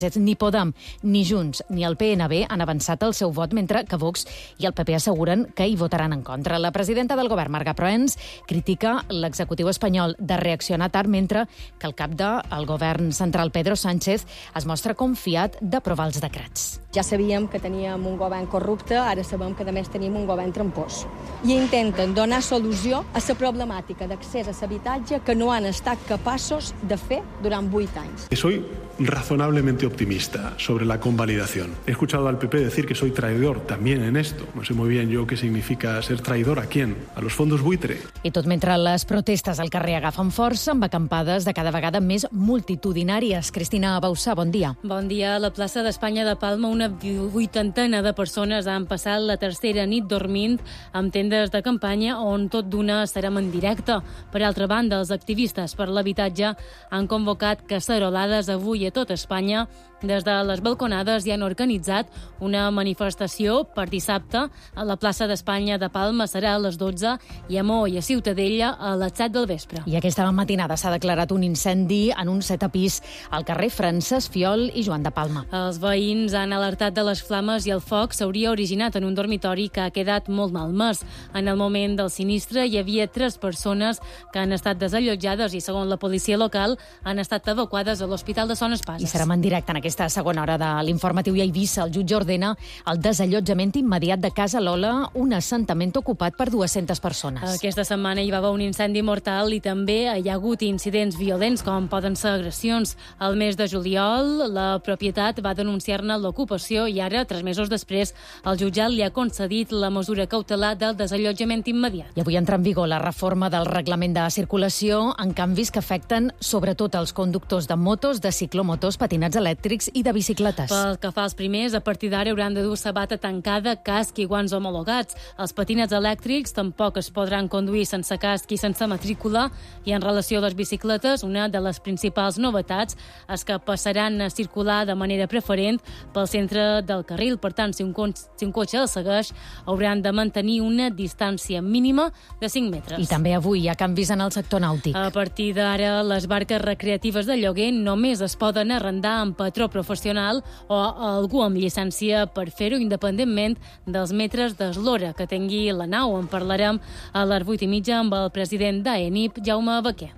Ni Podem, ni Junts, ni el PNB han avançat el seu vot, mentre que Vox i el PP asseguren que hi votaran en contra. La presidenta del govern, Marga Proens, critica l'executiu espanyol de reaccionar tard, mentre que el cap del govern central, Pedro Sánchez, es mostra confiat d'aprovar els decrets. Ja sabíem que teníem un govern corrupte, ara sabem que a més tenim un govern trampós. I intenten donar solució a la problemàtica d'accés a l'habitatge que no han estat capaços de fer durant 8 anys. Soy razonablemente optimista sobre la convalidación. He escuchado al PP decir que soy traidor también en esto. No sé muy bien yo qué significa ser traidor. ¿A quién? ¿A los fondos buitre? I tot mentre les protestes al carrer agafen força, amb acampades de cada vegada més multitudinàries. Cristina Bausà, bon dia. Bon dia. A la plaça d'Espanya de Palma, una vuitantena de persones han passat la tercera nit dormint amb tendes de campanya on tot d'una estarem en directe. Per altra banda, els activistes per l'habitatge han convocat cacerolades avui a tot Espanya. Des de les balconades ja han organitzat una manifestació per dissabte a la plaça d'Espanya de Palma. Serà a les 12 i a Mo i a Ciutadella a les 7 del vespre. I aquesta matinada s'ha declarat un incendi en un 7è pis al carrer Francesc Fiol i Joan de Palma. Els veïns han alertat de les flames i el foc s'hauria originat en un dormitori que ha quedat molt malmès. En el moment del sinistre hi havia 3 persones que han estat desallotjades i, segons la policia local, han estat evacuades a l'Hospital de Son Espases. I serem en directe en aquesta segona hora de l'informatiu. I a Eivissa, el jutge ordena el desallotjament immediat de Casa Lola, un assentament ocupat per 200 persones. Aquesta setmana hi va haver un incendi mortal i també hi ha hagut incidents violents, com poden ser agressions. Al mes de juliol, la propietat va denunciar-ne l'ocupació i ara, 3 mesos després, el jutjat li ha concedit la mesura cautelar del desallotjament immediat. I avui entra en vigor la reforma del reglament de circulació en canvis que afecten sobretot els conductors de motos, de ciclomotors, patinats elèctrics i de bicicletes. Pel que fa als primers, a partir d'ara hauran de dur sabata tancada, casc i guants homologats. Els patinets elèctrics tampoc es podran conduir sense casc i sense matrícula, i en relació a les bicicletes, una de les principals novetats és que passaran a circular de manera preferent pel centre del carril. Per tant, si un cotxe els segueix, hauran de mantenir una distància mínima de 5 metres. I també avui hi ha canvis en el sector nàutic. A partir d'ara, les barques recreatives de lloguer només es poden arrendar amb patró professional o algú amb llicència per fer-ho independentment dels metres d'eslora que tingui la nau. En parlarem a les 8:30 amb el president d'AENIP, Jaume Baquer.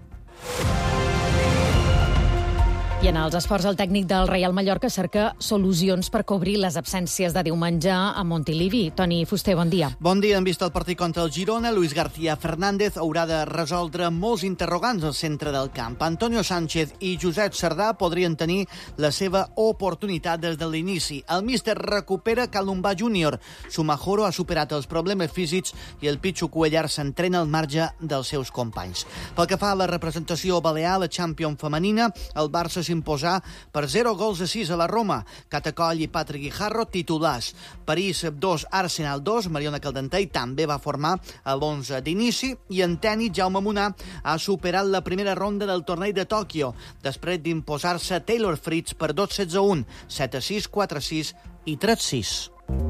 I en els esports, el tècnic del Reial Mallorca cerca solucions per cobrir les absències de diumenge a Montilivi. Toni Fuster, bon dia. Bon dia. En vista el partit contra el Girona, Luis García Fernández haurà de resoldre molts interrogants al centre del camp. Antonio Sánchez i Josep Sardà podrien tenir la seva oportunitat des de l'inici. El míster recupera Calumbà Júnior. Sumajoro ha superat els problemes físics i el Pichu Cuellar s'entrena al marge dels seus companys. Pel que fa a la representació balear, la Champions femenina, el Barça s'imposar per 0-6 a la Roma. Catacoll i Patrick Guijarro, titulars. París 2, Arsenal 2. Mariona Caldentei també va formar a l'11 d'inici. I en tenis, Jaume Munar ha superat la primera ronda del torneig de Tòquio, després d'imposar-se Taylor Fritz per 2-16-1, 7-6, 4-6 i 3-6.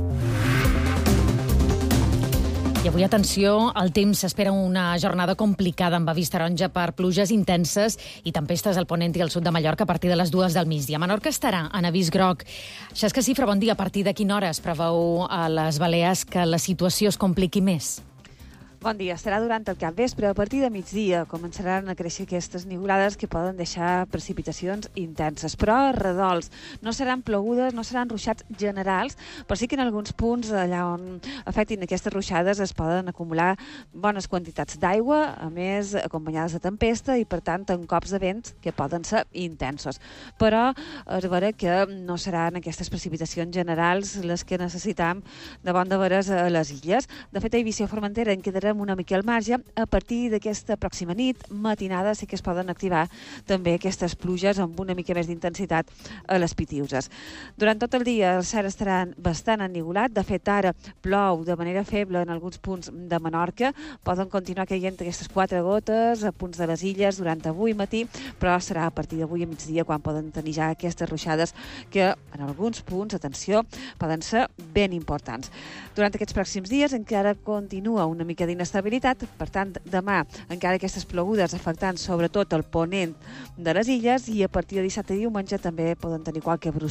I avui, atenció, el temps s'espera una jornada complicada amb avís taronja per pluges intenses i tempestes al ponent i al sud de Mallorca a partir de les 2 del migdia. Menorca estarà en avís groc. Xesca Cifra, bon dia. A partir de quina hora es preveu a les Balears que la situació es compliqui més? Bon dia. Serà durant el capvespre. A partir de migdia començaran a créixer aquestes nivolades que poden deixar precipitacions intenses, però redols. No seran plogudes, no seran ruixats generals, però sí que en alguns punts allà on afectin aquestes ruixades es poden acumular bones quantitats d'aigua, a més acompanyades de tempesta i, per tant, amb cops de vent que poden ser intensos. Però és vera que no seran aquestes precipitacions generals les que necessitam de bon de veres a les illes. De fet, a Eivissa i Formentera en quedarà una mica al marge. A partir d'aquesta pròxima nit, matinada, sí que es poden activar també aquestes pluges amb una mica més d'intensitat a les Pitiüses. Durant tot el dia el cel estarà bastant ennivolat. De fet, ara plou de manera feble en alguns punts de Menorca. Poden continuar caient aquestes 4 gotes a punts de les illes durant avui matí, però serà a partir d'avui a migdia quan poden tenir ja aquestes ruixades que en alguns punts, atenció, poden ser ben importants. Durant aquests pròxims dies encara continua una mica d'inestabilitat, per tant, demà encara aquestes plogudes afectant sobretot el ponent de les illes i a partir de dissabte i diumenge també poden tenir qualque bruixada